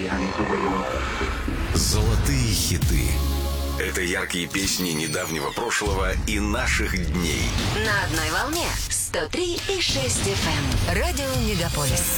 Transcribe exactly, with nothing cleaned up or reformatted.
Золотые хиты. Это яркие песни недавнего прошлого и наших дней. На одной волне сто три и шесть эф эм. Радио Мегаполис.